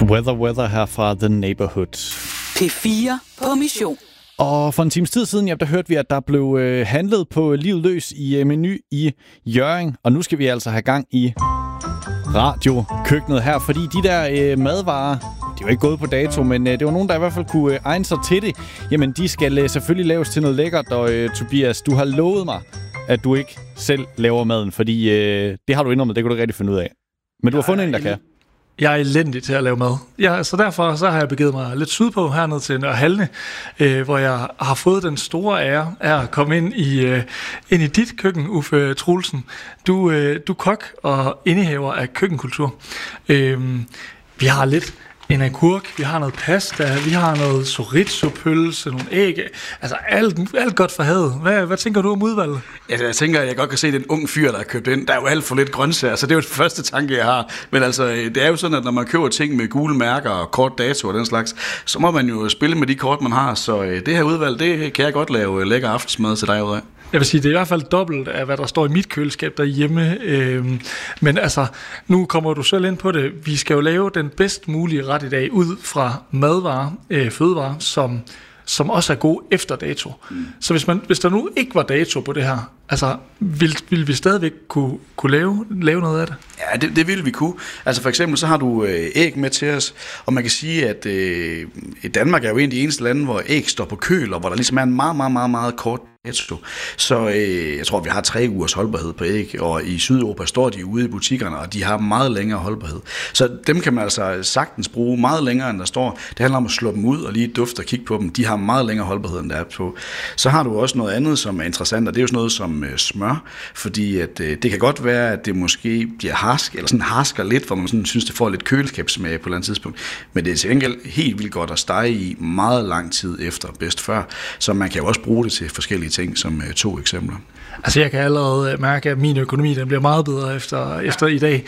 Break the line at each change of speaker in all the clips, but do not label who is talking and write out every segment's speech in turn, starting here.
Weather her fra The Neighborhood.
P4 på mission.
Og for en times tid siden, der hørte vi, at der blev handlet på livet løs i Meny i Hjørring. Og nu skal vi altså have gang i radiokøkkenet her, fordi de der madvarer, de er jo ikke gået på dato, men det var nogen, der i hvert fald kunne egne sig til det. Jamen, de skal selvfølgelig laves til noget lækkert, og Tobias, du har lovet mig, at du ikke selv laver maden, fordi det har du indrømmet, det kunne du rigtig finde ud af. Men du har fundet en, der kan.
Jeg er elendig til at lave mad. Så derfor så har jeg begivet mig lidt sydpå hernede til Nørre Halne, hvor jeg har fået den store ære af at komme ind i dit køkken, Uffe Troelsen. Du er kok og indehaver af køkkenkultur. Vi har lidt en agurk, vi har noget pasta, vi har noget chorizo-pølse, nogle æg. Altså alt godt for havet. Hvad tænker du om udvalget?
Ja, jeg tænker, at jeg godt kan se, at det er en ung fyr, der er købt ind. Der er jo alt for lidt grøntsager, så det er jo det første tanke, jeg har. Men altså, det er jo sådan, at når man køber ting med gule mærker og kort dato og den slags, så må man jo spille med de kort, man har. Så det her udvalg, det kan jeg godt lave lækker aftensmad til dig ud af.
Jeg vil sige, det er i hvert fald dobbelt af, hvad der står i mit køleskab derhjemme. Men altså, nu kommer du selv ind på det. Vi skal jo lave den bedst mulige ret i dag ud fra madvarer, fødevarer, som også er gode efter dato. Så hvis der nu ikke var dato på det her, altså, vil vi stadigvæk kunne lave noget af det?
Ja, det ville vi kunne. Altså for eksempel så har du æg med til os, og man kan sige, at Danmark er jo en af de eneste lande, hvor æg står på køl, og hvor der ligesom er en meget, meget, meget, meget kort dato. Så jeg tror, vi har 3 ugers holdbarhed på æg, og i Sydeuropa står de ude i butikkerne, og de har meget længere holdbarhed. Så dem kan man altså sagtens bruge meget længere, end der står. Det handler om at slå dem ud og lige dufte og kigge på dem. De har meget længere holdbarhed, end der er på. Så har du også noget andet, som er interessant, og det er jo sådan noget som smør, fordi at, det kan godt være, at det måske bliver harsk, eller sådan harsker lidt, hvor man sådan synes, det får lidt køleskabssmag på et eller andet tidspunkt. Men det er til gengæld helt vildt godt at stege i meget lang tid efter bedst før, så man kan jo også bruge det til forskellige ting, som 2 eksempler.
Altså jeg kan allerede mærke, at min økonomi den bliver meget bedre efter i dag.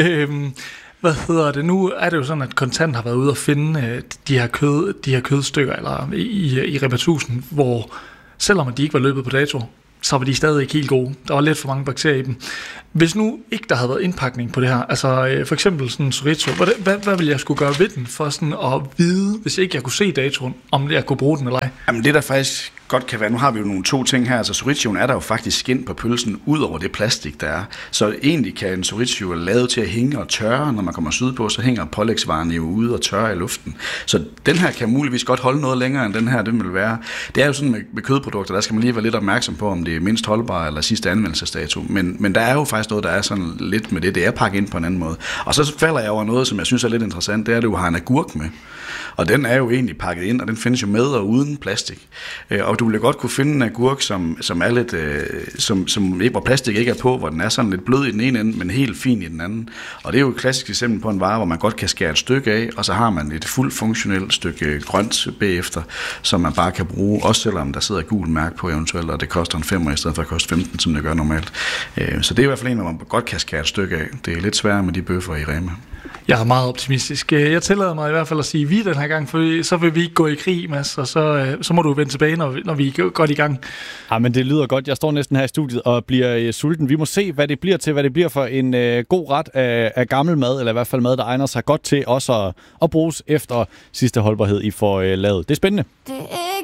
Nu er det jo sådan, at Kontant har været ude og finde de her kødstykker eller i Rema 1000, hvor selvom de ikke var løbet på dato, så var de stadig ikke helt gode. Der var lidt for mange bakterier i dem. Hvis nu ikke der havde været indpakning på det her, altså for eksempel sådan en chorizo, hvad ville jeg skulle gøre ved den for sådan at vide, hvis ikke jeg kunne se datoen, om jeg kunne bruge den eller ej?
Jamen det der faktisk godt kan være, nu har vi jo nogle 2 ting her, altså chorizoen er der jo faktisk skind på pølsen, ud over det plastik, der er. Så egentlig kan en chorizo være lavet til at hænge og tørre, når man kommer sydpå, så hænger pålægsvarerne jo ude og tørre i luften. Så den her kan muligvis godt holde noget længere, end den her, det vil være. Det er jo sådan med kødprodukter, der skal man lige være lidt opmærksom på, om det er mindst holdbar eller sidste anvendelsesdato. Men der er jo faktisk noget, der er sådan lidt med det er pakket ind på en anden måde. Og så falder jeg over noget, som jeg synes er lidt interessant, det er, at du har en agurk med. Og den er jo egentlig pakket ind, og den findes jo med og uden plastik. Og du ville godt kunne finde en agurk, som er lidt, som ikke, hvor plastik ikke er på, hvor den er sådan lidt blød i den ene ende, men helt fin i den anden. Og det er jo et klassisk eksempel på en vare, hvor man godt kan skære et stykke af, og så har man et fuldt funktionelt stykke grønt bagefter, som man bare kan bruge, også selvom der sidder et gult mærke på eventuelt, og det koster en 5 i stedet for at koste 15, som det gør normalt. Så det er i hvert fald en, hvor man godt kan skære et stykke af. Det er lidt sværere med de bøffer i Rema.
Jeg er meget optimistisk. Jeg tillader mig i hvert fald at sige, at vi den her gang, for så vil vi ikke gå i krig, Mads, og så må du vende tilbage, når vi er godt i gang.
Ja, men det lyder godt. Jeg står næsten her i studiet og bliver sulten. Vi må se, hvad det bliver til, hvad det bliver for en god ret af gammel mad, eller i hvert fald mad, der egner sig godt til også at bruges efter sidste holdbarhed, I får lavet. Det er spændende.